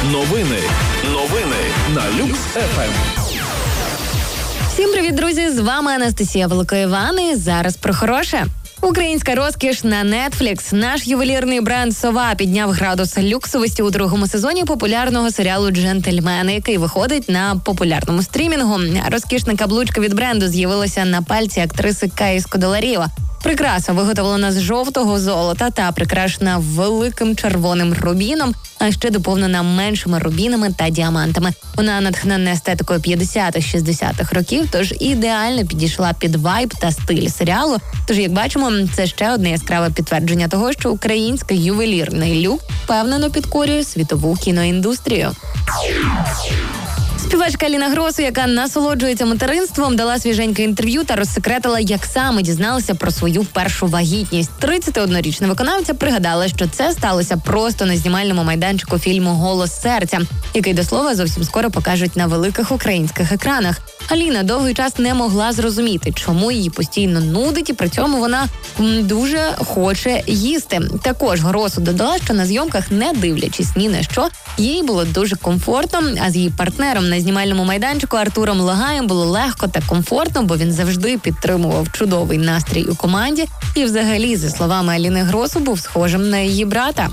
Новини на Люкс ФМ. Всім привіт, друзі! З вами Анастасія Великоїван і зараз про хороше. Українська розкіш на Netflix. Наш ювелірний бренд «Сова» підняв градус люксовості у другому сезоні популярного серіалу «Джентльмени», який виходить на популярному стрімінгу. Розкішна каблучка від бренду з'явилася на пальці актриси Каї Скоделаріо. Прикраса виготовлена з жовтого золота та прикрашена великим червоним рубіном, а ще доповнена меншими рубінами та діамантами. Вона натхнена естетикою 50-60-х років, тож ідеально підійшла під вайб та стиль серіалу. Тож, як бачимо, це ще одне яскраве підтвердження того, що український ювелірний люк впевнено підкорює світову кіноіндустрію. Співачка Аліна Гросу, яка насолоджується материнством, дала свіженьке інтерв'ю та розсекретила, як саме дізналася про свою першу вагітність. 31-річна виконавця пригадала, що це сталося просто на знімальному майданчику фільму «Голос серця», який, до слова, зовсім скоро покажуть на великих українських екранах. Аліна довгий час не могла зрозуміти, чому її постійно нудить, і при цьому вона дуже хоче їсти. Також Гросу додала, що на зйомках, не дивлячись ні на що, їй було дуже комфортно, а з її партнером на знімальному майданчику Артуром Лагаєм було легко та комфортно, бо він завжди підтримував чудовий настрій у команді і взагалі, за словами Аліни Гросу, був схожим на її брата.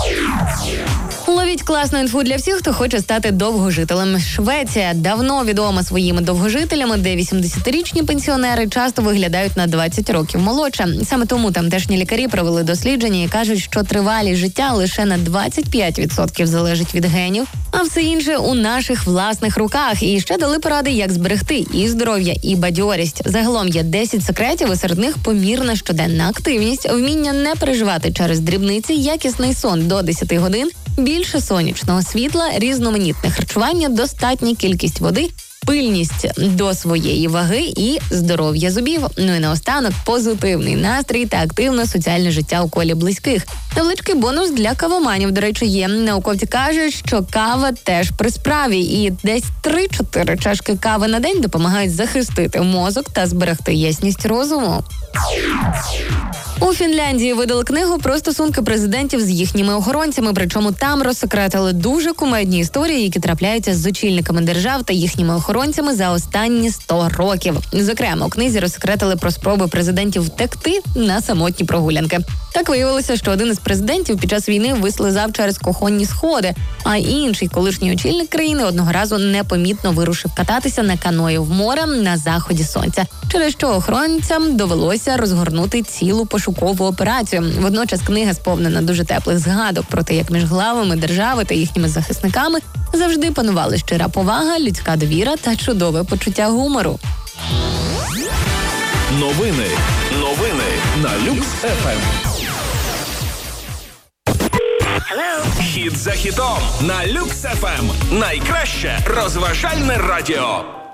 Ловіть класну інфу для всіх, хто хоче стати довгожителем. Швеція давно відома своїми довгожителями, де 80-річні пенсіонери часто виглядають на 20 років молодше. Саме тому тамтешні лікарі провели дослідження і кажуть, що тривалість життя лише на 25% залежить від генів, а все інше у наших власних руках. І ще дали поради, як зберегти і здоров'я, і бадьорість. Загалом є 10 секретів, і серед них помірна щоденна активність, вміння не переживати через дрібниці, якісний сон до 10 годин, більше сонячного світла, різноманітне харчування, достатня кількість води, пильність до своєї ваги і здоров'я зубів. Ну і наостанок позитивний настрій та активне соціальне життя у колі близьких. Невеличкий бонус для кавоманів, до речі, є. Науковці кажуть, що кава теж при справі, і десь 3-4 чашки кави на день допомагають захистити мозок та зберегти ясність розуму. У Фінляндії видали книгу про стосунки президентів з їхніми охоронцями, причому там розсекретили дуже кумедні історії, які трапляються з очільниками держав та їхніми охоронцями за останні 100 років. Зокрема, у книзі розсекретили про спроби президентів втекти на самотні прогулянки. Так виявилося, що один із президентів під час війни вислизав через кухонні сходи, а інший колишній очільник країни одного разу непомітно вирушив кататися на каної в море на заході сонця, через що охоронцям довелося розгорнути цілу пошукову операцію. Водночас книга сповнена дуже теплих згадок про те, як між главами держави та їхніми захисниками завжди панували щира повага, людська довіра та чудове почуття гумору. Новини на Люкс ФМ. Хіт за хітом на Люкс ФМ. Найкраще розважальне радіо.